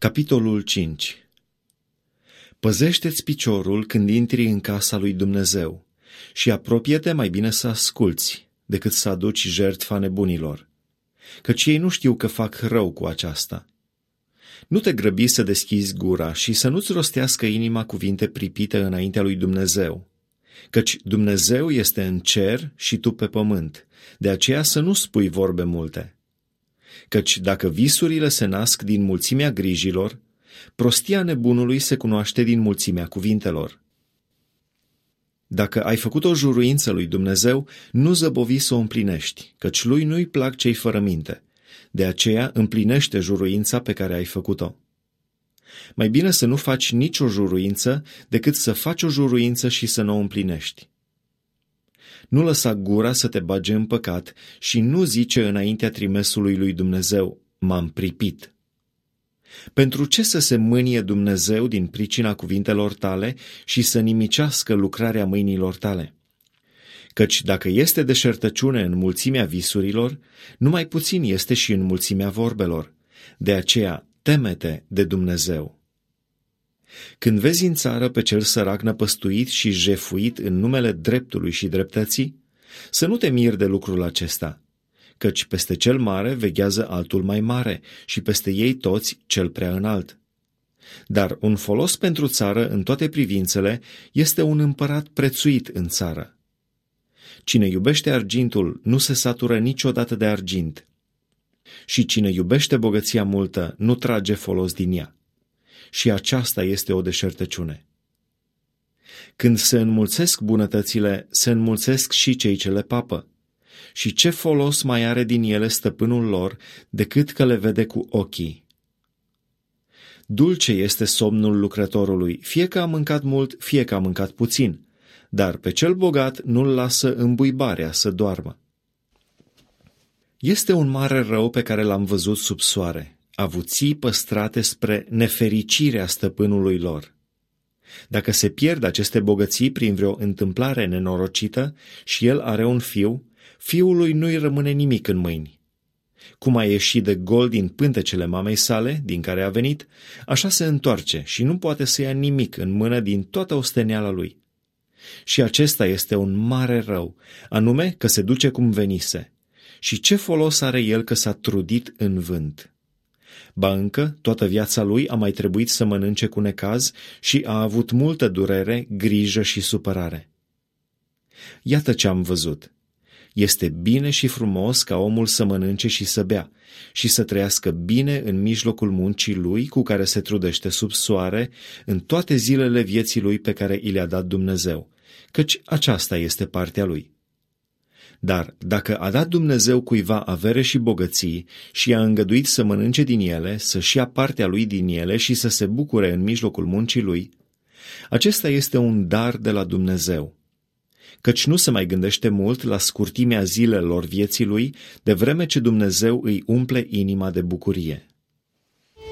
Capitolul 5. Păzește-ți piciorul când intri în casa lui Dumnezeu și apropie-te mai bine să asculți decât să aduci jertfa nebunilor, căci ei nu știu că fac rău cu aceasta. Nu te grăbi să deschizi gura și să nu-ți rostească inima cuvinte pripite înaintea lui Dumnezeu, căci Dumnezeu este în cer și tu pe pământ, de aceea să nu spui vorbe multe. Căci dacă visurile se nasc din mulțimea grijilor, prostia nebunului se cunoaște din mulțimea cuvintelor. Dacă ai făcut o juruință lui Dumnezeu, nu zăbovi să o împlinești, căci lui nu-i plac cei fără minte. De aceea împlinește juruința pe care ai făcut-o. Mai bine să nu faci nicio juruință decât să faci o juruință și să nu o împlinești. Nu lăsa gura să te bage în păcat și nu zice înaintea trimesului lui Dumnezeu, m-am pripit. Pentru ce să se mânie Dumnezeu din pricina cuvintelor tale și să nimicească lucrarea mâinilor tale? Căci dacă este deșertăciune în mulțimea visurilor, numai puțin este și în mulțimea vorbelor. De aceea teme-te de Dumnezeu. Când vezi în țară pe cel sărac năpăstuit și jefuit în numele dreptului și dreptății, să nu te miri de lucrul acesta, căci peste cel mare veghează altul mai mare și peste ei toți cel prea înalt. Dar un folos pentru țară în toate privințele este un împărat prețuit în țară. Cine iubește argintul nu se satură niciodată de argint, și cine iubește bogăția multă nu trage folos din ea. Și aceasta este o deșertăciune. Când se înmulțesc bunătățile, se înmulțesc și cei ce le papă. Și ce folos mai are din ele stăpânul lor decât că le vede cu ochii? Dulce este somnul lucrătorului, fie că a mâncat mult, fie că a mâncat puțin, dar pe cel bogat nu-l lasă îmbuibarea să doarmă. Este un mare rău pe care l-am văzut sub soare, avuții păstrate spre nefericirea stăpânului lor. Dacă se pierd aceste bogății prin vreo întâmplare nenorocită și el are un fiu, fiului nu-i rămâne nimic în mâini. Cum a ieșit de gol din pântecele mamei sale, din care a venit, așa se întoarce și nu poate să ia nimic în mână din toată osteneala lui. Și acesta este un mare rău, anume că se duce cum venise. Și ce folos are el că s-a trudit în vânt? Ba încă, toată viața lui a mai trebuit să mănânce cu necaz și a avut multă durere, grijă și supărare. Iată ce am văzut. Este bine și frumos ca omul să mănânce și să bea și să trăiască bine în mijlocul muncii lui cu care se trudește sub soare în toate zilele vieții lui pe care i le-a dat Dumnezeu, căci aceasta este partea lui. Dar dacă a dat Dumnezeu cuiva avere și bogății și i-a îngăduit să mănânce din ele, să-și ia partea lui din ele și să se bucure în mijlocul muncii lui, acesta este un dar de la Dumnezeu, căci nu se mai gândește mult la scurtimea zilelor vieții lui, de vreme ce Dumnezeu îi umple inima de bucurie.